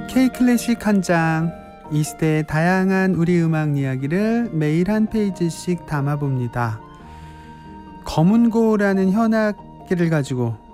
K클래식 한 장, 이 시대의 다양한 우리 음악 이야기를 매일 한 페이지씩 담아봅니다. 검은고라는 현악기를 가지고